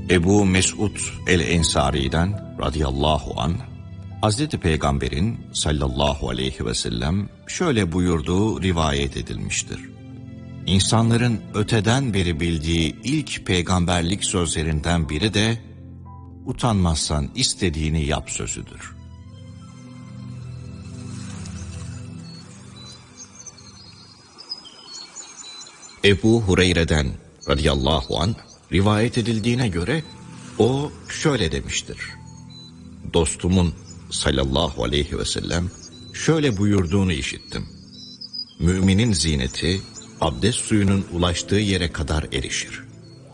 Ebu Mes'ud el-Ensari'den radıyallahu anh, Hazreti Peygamber'in sallallahu aleyhi ve sellem şöyle buyurduğu rivayet edilmiştir. İnsanların öteden beri bildiği ilk peygamberlik sözlerinden biri de utanmazsan istediğini yap sözüdür. Ebu Hureyre'den radıyallahu anh rivayet edildiğine göre o şöyle demiştir. Dostumun sallallahu aleyhi ve sellem şöyle buyurduğunu işittim. Müminin zineti abdest suyunun ulaştığı yere kadar erişir.